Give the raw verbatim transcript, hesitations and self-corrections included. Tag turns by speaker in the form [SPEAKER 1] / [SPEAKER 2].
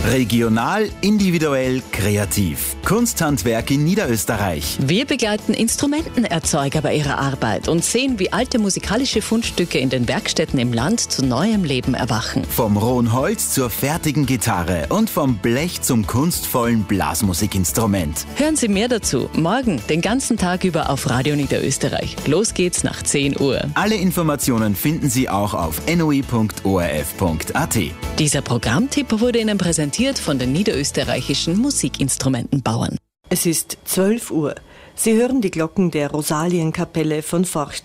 [SPEAKER 1] Regional, individuell, kreativ. Kunsthandwerk in Niederösterreich.
[SPEAKER 2] Wir begleiten Instrumentenerzeuger bei ihrer Arbeit und sehen, wie alte musikalische Fundstücke in den Werkstätten im Land zu neuem Leben erwachen.
[SPEAKER 1] Vom rohen Holz zur fertigen Gitarre und vom Blech zum kunstvollen Blasmusikinstrument.
[SPEAKER 2] Hören Sie mehr dazu morgen den ganzen Tag über auf Radio Niederösterreich. Los geht's nach zehn Uhr.
[SPEAKER 1] Alle Informationen finden Sie auch auf n o i punkt o r f punkt a t.
[SPEAKER 2] Dieser Programmtipp wurde Ihnen präsentiert von den niederösterreichischen Musikinstrumentenbauern.
[SPEAKER 3] Es ist zwölf Uhr. Sie hören die Glocken der Rosalienkapelle von Forchten.